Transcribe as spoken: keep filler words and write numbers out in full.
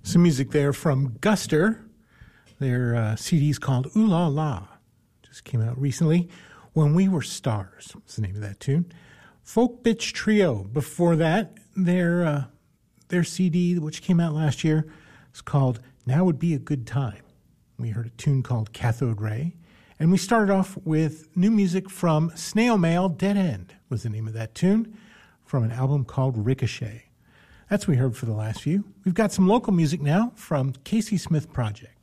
Some music there from Guster. Their uh, C D is called Ooh La La. Just came out recently. When We Were Stars was the name of that tune. Folk Bitch Trio. Before that, their uh, their C D, which came out last year, is called Now Would Be a Good Time. We heard a tune called Cathode Ray. And we started off with new music from Snail Mail. Dead End was the name of that tune, from an album called Ricochet. That's what we heard for the last few. We've got some local music now from Casey Smith Project.